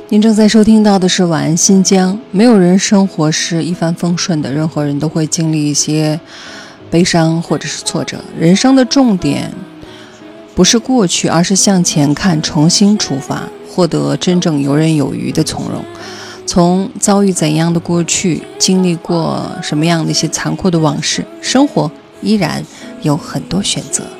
您正在收听到的是晚安新疆。没有人生活是一帆风顺的，任何人都会经历一些悲伤或者是挫折。人生的重点不是过去，而是向前看，重新出发，获得真正游刃有余的从容。从遭遇怎样的过去，经历过什么样的一些残酷的往事，生活依然有很多选择。